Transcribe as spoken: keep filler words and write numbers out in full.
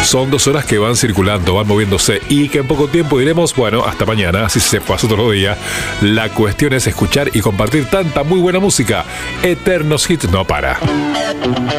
Son dos horas que van circulando, van moviéndose y que en poco tiempo diremos, bueno, hasta mañana, así se pasó otro día. La cuestión es escuchar y compartir tanta muy buena música. Eternos Hits no para.